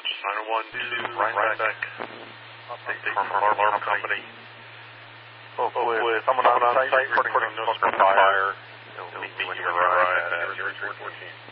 Launch 901 to Rhinebeck. Update from our alarm company. With someone on site reporting no smoke or fire. Meet me when you arrive at 014.